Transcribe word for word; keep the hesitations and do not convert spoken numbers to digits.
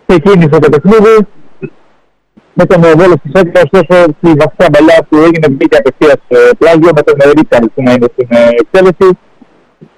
ξεκίνησε το παιχνίδι με τον Βόλο της Έκτα, ωστόσο στη βασική αμπαλιά που έγινε βγήκε απευθείας πλάγιο με τον Ρίτσαρντ που να είναι στην εκτέλεση.